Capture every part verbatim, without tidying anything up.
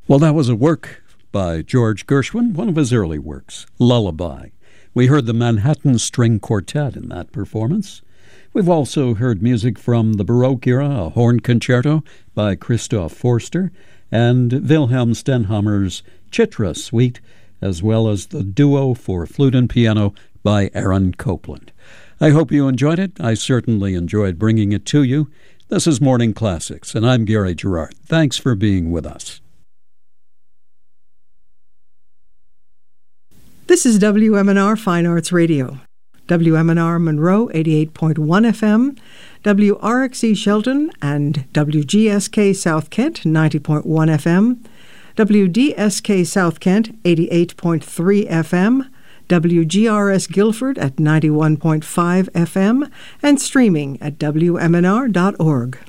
Well, that was a work by George Gershwin, one of his early works, Lullaby. We heard the Manhattan String Quartet in that performance. We've also heard music from the Baroque era, a horn concerto by Christoph Forster, and Wilhelm Stenhammmer's Chitra Suite, as well as the duo for flute and piano by Aaron Copland. I hope you enjoyed it. I certainly enjoyed bringing it to you. This is Morning Classics, and I'm Gary Gerard. Thanks for being with us. This is W M N R Fine Arts Radio. W M N R Monroe eighty-eight point one F M, W R X E Shelton and W G S K South Kent ninety point one F M, W D S K South Kent eighty-eight point three F M, W G R S Guilford at ninety-one point five F M, and streaming at W M N R dot org.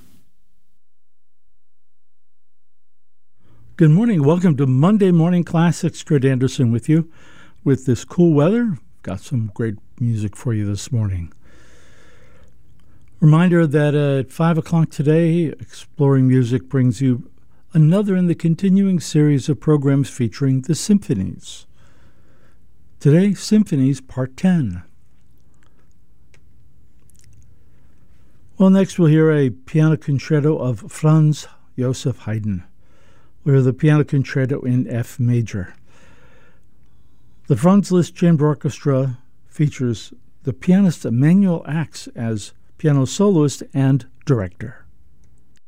Good morning. Welcome to Monday Morning Classics. Kurt Anderson with you. With this cool weather, got some great music for you this morning. Reminder that at five o'clock today, Exploring Music brings you another in the continuing series of programs featuring the symphonies. Today, Symphonies Part ten. Well, next we'll hear a piano concerto of Franz Joseph Haydn. We'll hear the piano concerto in F major. The Franz Liszt Chamber Orchestra features the pianist Emanuel Ax as piano soloist and director.